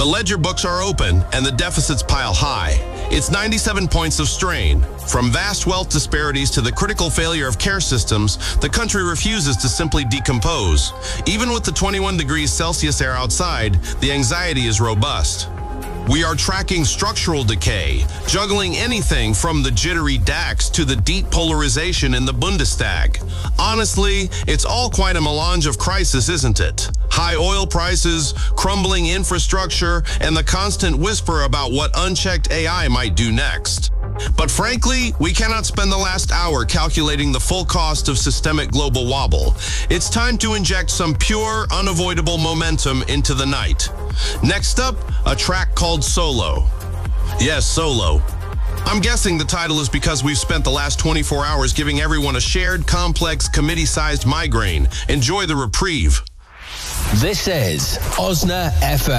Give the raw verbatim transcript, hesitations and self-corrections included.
The ledger books are open and the deficits pile high. It's ninety-seven points of strain. From vast wealth disparities to the critical failure of care systems, the country refuses to simply decompose. Even with the twenty-one degrees Celsius air outside, the anxiety is robust. We are tracking structural decay, juggling anything from the jittery DAX to the deep polarization in the Bundestag. Honestly, it's all quite a melange of crisis, isn't it? High oil prices, crumbling infrastructure, and the constant whisper about what unchecked A I might do next. But frankly, we cannot spend the last hour calculating the full cost of systemic global wobble. It's time to inject some pure, unavoidable momentum into the night. Next up, a track called Solo. Yes, Solo. I'm guessing the title is because we've spent the last twenty-four hours giving everyone a shared, complex, committee-sized migraine. Enjoy the reprieve. This is Osna F M.